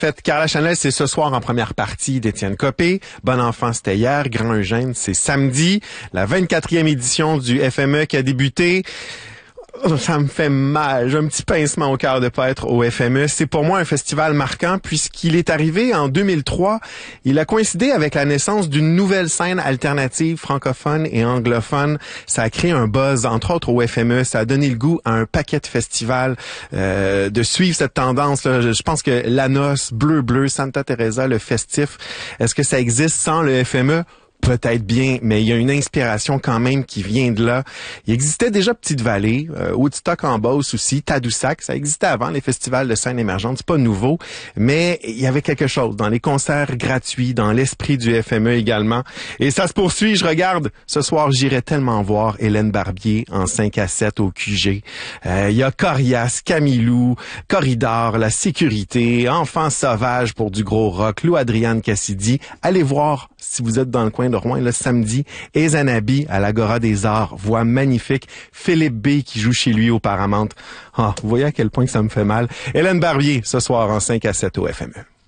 Fête Carla Chanel, c'est ce soir en première partie d'Étienne Copé. Bon enfant, c'était hier. Grand Eugène, c'est samedi. La 24e édition du FME qui a débuté. Ça me fait mal. J'ai un petit pincement au cœur de pas être au FME. C'est pour moi un festival marquant puisqu'il est arrivé en 2003. Il a coïncidé avec la naissance d'une nouvelle scène alternative francophone et anglophone. Ça a créé un buzz, entre autres au FME. Ça a donné le goût à un paquet de festivals de suivre cette tendance-là. Je pense que l'Anos, Bleu, Santa Teresa, le festif, est-ce que ça existe sans le FME? Peut-être bien, mais il y a une inspiration quand même qui vient de là. Il existait déjà Petite-Vallée, Woodstock en Beauce aussi, Tadoussac, ça existait avant, les festivals de scène émergente, c'est pas nouveau, mais il y avait quelque chose dans les concerts gratuits, dans l'esprit du FME également. Et ça se poursuit, je regarde, ce soir j'irai tellement voir Hélène Barbier en 5 à 7 au QG. Il y a Corias, Camilou, Corridor, La Sécurité, Enfants Sauvages pour du gros rock, Lou Adriane Cassidy. Allez voir si vous êtes dans le coin de Rouen, le samedi, et Zanabi à l'Agora des Arts, voix magnifique, Philippe B qui joue chez lui au Paramount. Vous voyez à quel point que ça me fait mal. Hélène Barbier, ce soir en 5 à 7 au FME.